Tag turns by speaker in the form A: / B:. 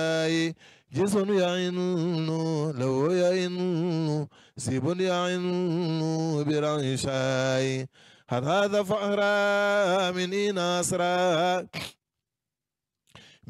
A: جسم يعين لو يعين سيب يعين برعشاي هذا فأرى من ناصرا